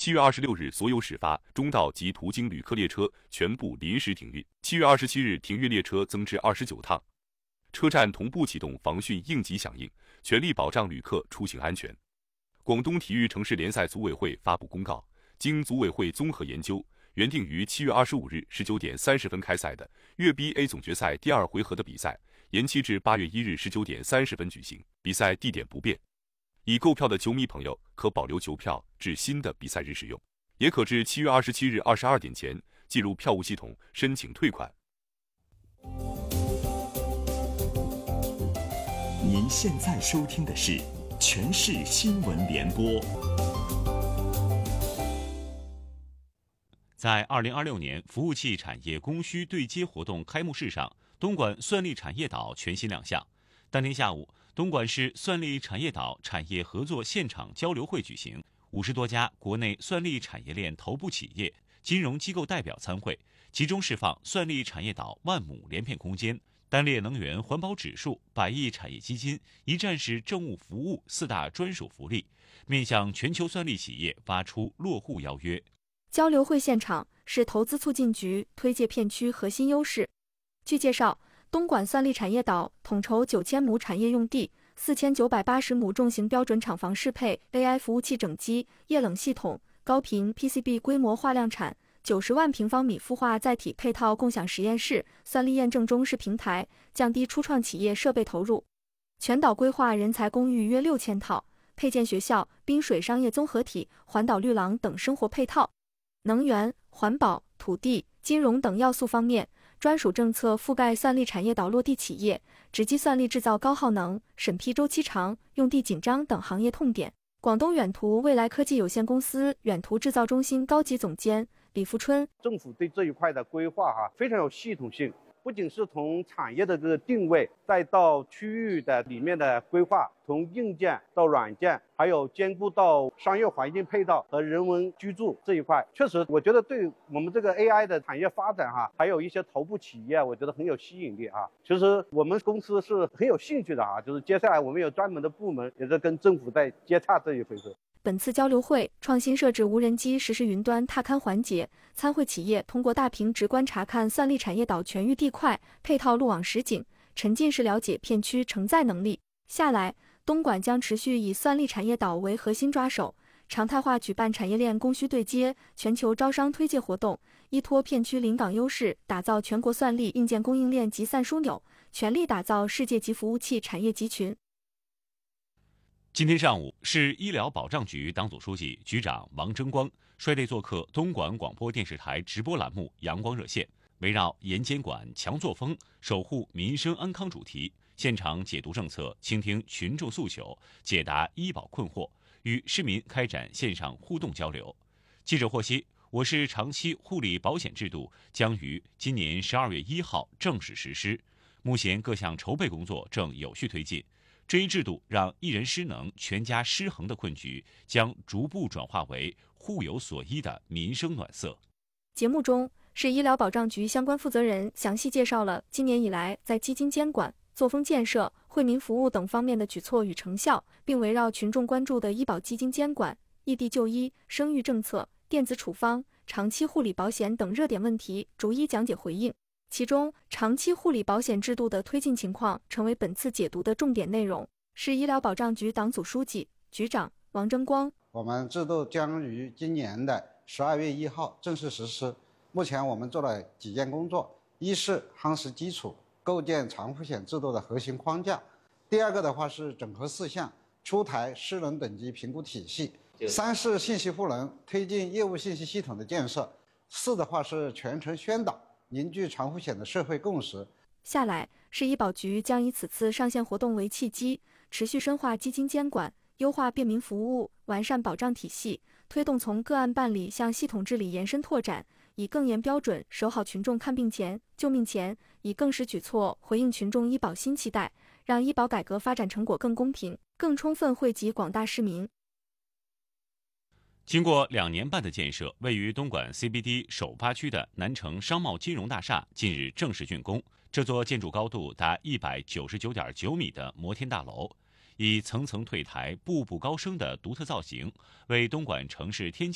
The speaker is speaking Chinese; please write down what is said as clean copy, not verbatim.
7月26日，所有始发、终到及途经旅客列车全部临时停运。7月27日，停运列车增至29趟。车站同步启动防汛应急响应，全力保障旅客出行安全。广东体育城市联赛组委会发布公告，经组委会综合研究，原定于7月25日19点30分开赛的粤 BA 总决赛第2回合的比赛，延期至8月1日19点30分举行，比赛地点不变。已购票的球迷朋友可保留球票至新的比赛日使用，也可至7月27日22点前进入票务系统申请退款。 您现在收听的是全市新闻联播。 在2026年服务器产业供需对接活动开幕式上，东莞算力产业岛全新亮相。当天下午，东莞市算力产业岛产业合作现场交流会举行，50多家国内算力产业链头部企业、金融机构代表参会，集中释放算力产业岛万亩连片空间、单列能源环保指数、100亿产业基金、一站式政务服务4大专属福利，面向全球算力企业发出落户邀约。 交流会现场是投资促进局推介片区核心优势。据介绍，东莞算力产业岛统筹9000亩产业用地、4980亩重型标准厂房适配 AI 服务器整机、液冷系统、高频 PCB 规模化量产、90万平方米孵化载体配套共享实验室、算力验证中式平台，降低初创企业设备投入。全岛规划人才公寓约6000套，配建学校、滨水商业综合体、环岛绿廊等生活配套。能源、环保、土地、金融等要素方面，专属政策覆盖算力产业岛落地企业、直机算力制造高耗能、审批周期长、用地紧张等行业痛点。广东远途未来科技有限公司远途制造中心高级总监李富春： 政府对这一块的规划非常有系统性，不仅是从产业的这个定位，再到区域的里面的规划，从硬件到软件，还有兼顾到商业环境配套和人文居住这一块，确实我觉得对我们这个 AI 的产业发展还有一些头部企业，我觉得很有吸引力其实我们公司是很有兴趣的就是接下来我们有专门的部门，也是跟政府在接洽这一回事。 本次交流会创新设置无人机实时云端踏勘环节，参会企业通过大屏直观查看算力产业岛全域地块配套路网实景，沉浸式了解片区承载能力。下来，东莞将持续以算力产业岛为核心抓手，常态化举办产业链供需对接、全球招商推介活动，依托片区临港优势，打造全国算力硬件供应链集散枢纽，全力打造世界级服务器产业集群。 今天上午，市医疗保障局党组书记、局长王争光率队做客东莞广播电视台直播栏目《阳光热线》，围绕严监管、强作风，守护民生安康主题，现场解读政策，倾听群众诉求，解答医保困惑，与市民开展线上互动交流。记者获悉，我市长期护理保险制度将于今年12月1号正式实施，目前各项筹备工作正有序推进。这一制度让一人失能、全家失衡的困局将逐步转化为互有所依的民生暖色。 节目中，市医疗保障局相关负责人详细介绍了今年以来在基金监管、作风建设、惠民服务等方面的举措与成效，并围绕群众关注的医保基金监管、异地就医、生育政策、电子处方、长期护理保险等热点问题逐一讲解回应。其中，长期护理保险制度的推进情况成为本次解读的重点内容。市医疗保障局党组书记、局长王争光： 我们制度将于今年的12月1号正式实施。目前我们做了几件工作：一是夯实基础，构建长护险制度的核心框架；第二个的话是整合事项，出台失能等级评估体系；三是信息赋能，推进业务信息系统的建设；四的话是全程宣导，凝聚长护险的社会共识。 下来，市医保局将以此次上线活动为契机，持续深化基金监管，优化便民服务，完善保障体系，推动从个案办理向系统治理延伸拓展，以更严标准守好群众看病前、救命前，以更实举措回应群众医保新期待，让医保改革发展成果更公平、更充分惠及广大市民。 经过2年半的建设，位于东莞 CBD 首发区的南城商贸金融大厦近日正式竣工。这座建筑高度达199.9米的摩天大楼，以层层退台、步步高升的独特造型，为东莞城市天际